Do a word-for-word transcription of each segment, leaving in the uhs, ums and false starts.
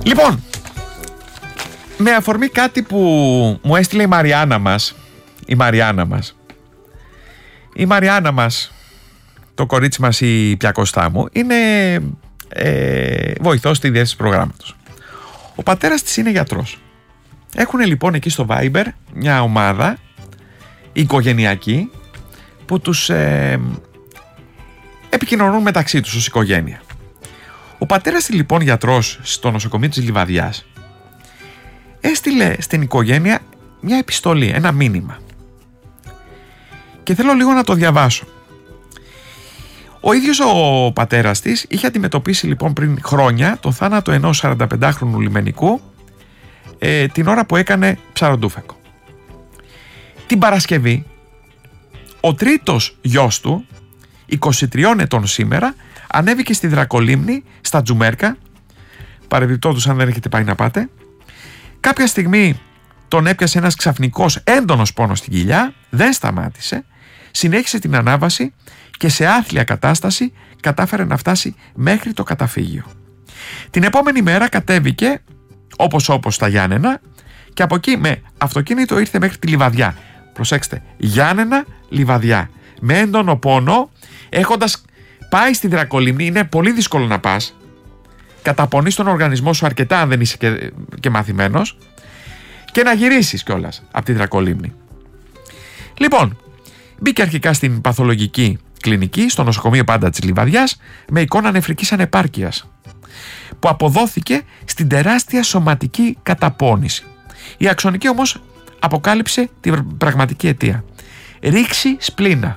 Λοιπόν, με αφορμή κάτι που μου έστειλε η Μαριάννα μας, η Μαριάννα μας, η Μαριάννα μας, το κορίτσι μας, η Πιακοστά μου, είναι ε, βοηθός στη διεύθυνση προγράμματος. Ο πατέρας της είναι γιατρός. Έχουν λοιπόν εκεί στο Viber μια ομάδα οικογενειακή που τους ε, επικοινωνούν μεταξύ τους ως οικογένεια. Ο πατέρας της λοιπόν γιατρός στο νοσοκομείο της Λιβαδιάς έστειλε στην οικογένεια μια επιστολή, ένα μήνυμα. Και θέλω λίγο να το διαβάσω. Ο ίδιος ο πατέρας της είχε αντιμετωπίσει λοιπόν πριν χρόνια το θάνατο ενός σαρανταπεντάχρονου λιμενικού ε, την ώρα που έκανε ψαροντούφεκο. Την Παρασκευή ο τρίτος γιος του, είκοσι τριών ετών σήμερα, ανέβηκε στη Δρακολίμνη, στα Τζουμέρκα, παρεμπιπτόντως αν δεν έχετε πάει να πάτε. Κάποια στιγμή τον έπιασε ένας ξαφνικός έντονος πόνος στην κοιλιά, δεν σταμάτησε, συνέχισε την ανάβαση και σε άθλια κατάσταση κατάφερε να φτάσει μέχρι το καταφύγιο. Την επόμενη μέρα κατέβηκε όπως όπως στα Γιάννενα και από εκεί με αυτοκίνητο ήρθε μέχρι τη Λιβαδιά. Προσέξτε, Γιάννενα, Λιβαδιά, με έντονο πόνο, έχοντας πάει στη Δρακολίμνη, είναι πολύ δύσκολο να πας, καταπονείς τον οργανισμό σου αρκετά αν δεν είσαι και, και μαθημένος, και να γυρίσεις κιόλας από τη Δρακολίμνη. Λοιπόν, μπήκε αρχικά στην παθολογική κλινική, στο νοσοκομείο πάντα της Λιβαδιάς, με εικόνα νεφρικής ανεπάρκειας, που αποδόθηκε στην τεράστια σωματική καταπώνηση. Η αξονική όμως αποκάλυψε την πραγματική αιτία. Ρήξη σπλήνα.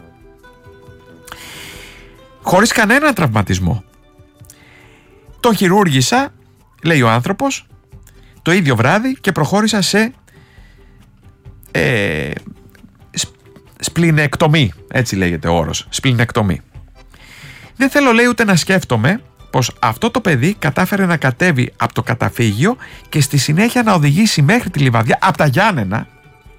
Χωρίς κανένα τραυματισμό. Τον χειρούργησα, λέει ο άνθρωπος, το ίδιο βράδυ και προχώρησα σε ε, σπληνεκτομή, έτσι λέγεται ο όρος, σπληνεκτομή. Δεν θέλω, λέει, ούτε να σκέφτομαι πως αυτό το παιδί κατάφερε να κατέβει από το καταφύγιο και στη συνέχεια να οδηγήσει μέχρι τη Λιβαδιά, από τα Γιάννενα,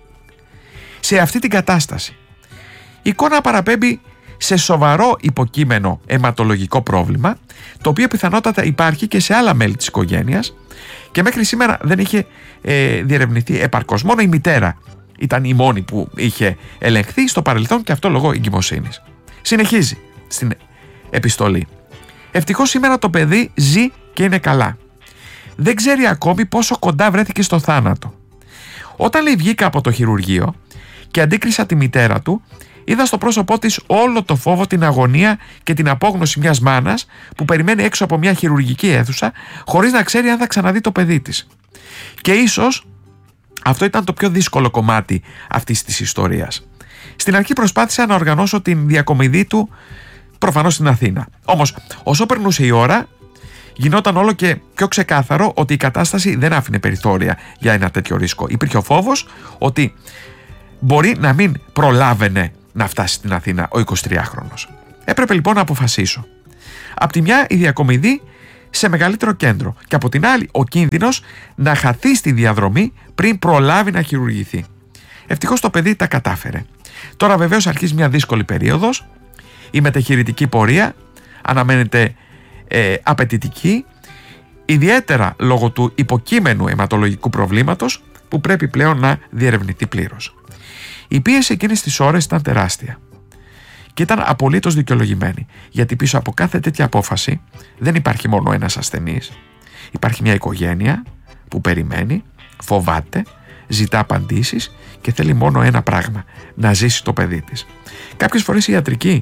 σε αυτή την κατάσταση. Η εικόνα παραπέμπει σε σοβαρό υποκείμενο αιματολογικό πρόβλημα, το οποίο πιθανότατα υπάρχει και σε άλλα μέλη της οικογένειας και μέχρι σήμερα δεν είχε ε, διερευνηθεί επαρκώς. Μόνο η μητέρα ήταν η μόνη που είχε ελεγχθεί στο παρελθόν και αυτό λόγω εγκυμοσύνης. Συνεχίζει στην επιστολή. Ευτυχώς σήμερα το παιδί ζει και είναι καλά. Δεν ξέρει ακόμη πόσο κοντά βρέθηκε στο θάνατο. Όταν, λέει, βγήκα από το χειρουργείο και αντίκρισα τη μητέρα του, είδα στο πρόσωπό της όλο το φόβο, την αγωνία και την απόγνωση μιας μάνας που περιμένει έξω από μια χειρουργική αίθουσα χωρίς να ξέρει αν θα ξαναδεί το παιδί της. Και ίσως αυτό ήταν το πιο δύσκολο κομμάτι αυτής της ιστορίας. Στην αρχή προσπάθησα να οργανώσω την διακομιδή του προφανώς στην Αθήνα. Όμως όσο περνούσε η ώρα γινόταν όλο και πιο ξεκάθαρο ότι η κατάσταση δεν άφηνε περιθώρια για ένα τέτοιο ρίσκο. Υπήρχε ο φόβος ότι μπορεί να μην προλάβαινε να φτάσει στην Αθήνα ο εικοσιτριάχρονος. Έπρεπε λοιπόν να αποφασίσω. Απ' τη μια η διακομιδή σε μεγαλύτερο κέντρο και από την άλλη ο κίνδυνος να χαθεί στη διαδρομή πριν προλάβει να χειρουργηθεί. Ευτυχώς το παιδί τα κατάφερε. Τώρα βεβαίως αρχίζει μια δύσκολη περίοδος. Η μετεχειρητική πορεία αναμένεται ε, απαιτητική, ιδιαίτερα λόγω του υποκείμενου αιματολογικού προβλήματος που πρέπει πλέον να διερευνηθεί πλήρως. Η πίεση εκείνες τις ώρες ήταν τεράστια και ήταν απολύτως δικαιολογημένη, γιατί πίσω από κάθε τέτοια απόφαση δεν υπάρχει μόνο ένας ασθενής. Υπάρχει μια οικογένεια που περιμένει, φοβάται, ζητά απαντήσεις και θέλει μόνο ένα πράγμα, να ζήσει το παιδί της. Κάποιες φορές η ιατρική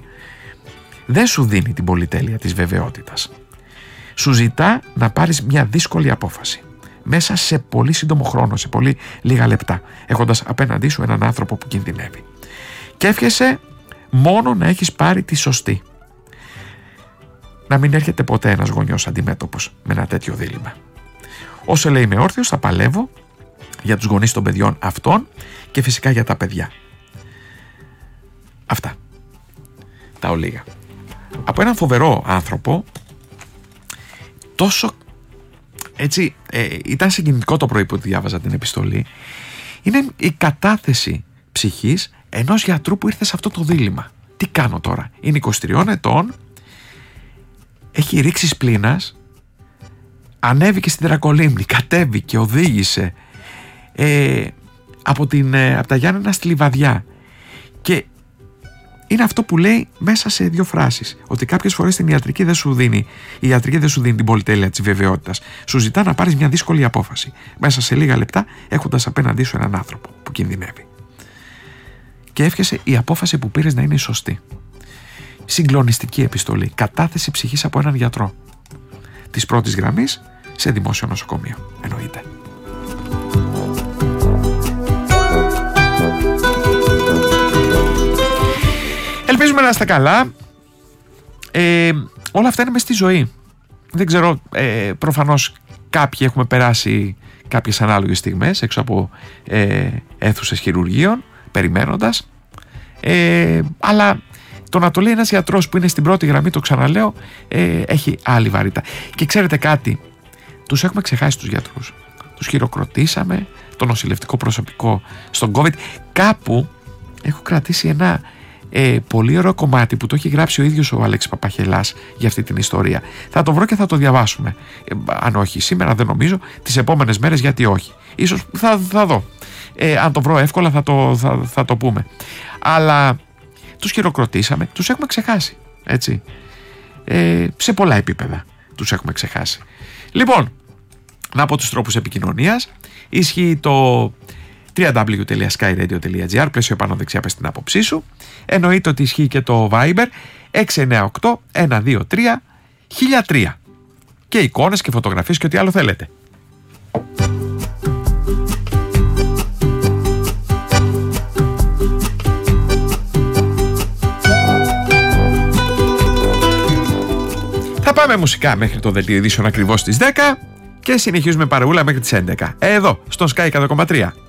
δεν σου δίνει την πολυτέλεια της βεβαιότητας. Σου ζητά να πάρεις μια δύσκολη απόφαση μέσα σε πολύ σύντομο χρόνο, σε πολύ λίγα λεπτά, έχοντας απέναντί σου έναν άνθρωπο που κινδυνεύει. Και εύχεσαι μόνο να έχεις πάρει τη σωστή. Να μην έρχεται ποτέ ένας γονιός αντιμέτωπος με ένα τέτοιο δίλημμα. Όσο, λέει, είμαι όρθιος, θα παλεύω για τους γονείς των παιδιών αυτών και φυσικά για τα παιδιά. Αυτά. Τα ολίγα. Από έναν φοβερό άνθρωπο, τόσο έτσι, ε, ήταν συγκινητικό το πρωί που διάβαζα την επιστολή. Είναι η κατάθεση ψυχής ενός γιατρού που ήρθε σε αυτό το δίλημμα. Τι κάνω τώρα? Είναι είκοσι τριών ετών, έχει ρίξει σπλήνας, ανέβηκε στην Τρακολίμνη, κατέβηκε, οδήγησε ε, από, την, ε, από τα Γιάννενα στη Λιβαδιά, και είναι αυτό που λέει μέσα σε δύο φράσεις, ότι κάποιες φορές την ιατρική δεν σου δίνει, η ιατρική δεν σου δίνει την πολυτέλεια της βεβαιότητας. Σου ζητά να πάρεις μια δύσκολη απόφαση μέσα σε λίγα λεπτά, έχοντας απέναντί σου έναν άνθρωπο που κινδυνεύει. Και εύχεσαι η απόφαση που πήρες να είναι η σωστή. Συγκλονιστική επιστολή, κατάθεση ψυχής από έναν γιατρό της πρώτης γραμμής σε δημόσιο νοσοκομείο, εννοείται. Ελπίζουμε να είστε καλά. Ε, όλα αυτά είναι μες στη ζωή. Δεν ξέρω, ε, προφανώς κάποιοι έχουμε περάσει κάποιες ανάλογες στιγμές έξω από ε, αίθουσες χειρουργείων, περιμένοντας. Ε, αλλά το να το λέει ένας γιατρός που είναι στην πρώτη γραμμή, το ξαναλέω, ε, έχει άλλη βαρύτητα. Και ξέρετε κάτι, τους έχουμε ξεχάσει τους γιατρούς. Τους χειροκροτήσαμε, το νοσηλευτικό προσωπικό στον COVID. Κάπου έχω κρατήσει ένα ε, πολύ ωραίο κομμάτι που το έχει γράψει ο ίδιος ο Αλέξης Παπαχελάς για αυτή την ιστορία. Θα το βρω και θα το διαβάσουμε. Ε, αν όχι σήμερα, δεν νομίζω, τις επόμενες μέρες, γιατί όχι. Ίσως θα, θα δω. Ε, αν το βρω εύκολα θα το, θα, θα το πούμε. Αλλά τους χειροκροτήσαμε, τους έχουμε ξεχάσει. Έτσι. Ε, σε πολλά επίπεδα τους έχουμε ξεχάσει. Λοιπόν, να πω τους τρόπους επικοινωνίας. Ισχύει το double-u double-u double-u τελεία sky radio τελεία gr, πλαίσιο πάνω δεξιά, πες την άποψή σου. Εννοείται ότι ισχύει και το Viber έξι εννιά οκτώ ένα δύο τρία χίλια τρία, και εικόνες και φωτογραφίες και ό,τι άλλο θέλετε. Θα πάμε μουσικά μέχρι το δελτίο ειδήσεων ακριβώς στις δέκα και συνεχίζουμε παρεούλα μέχρι τις έντεκα. Εδώ, στον Sky εκατό κόμμα τρία.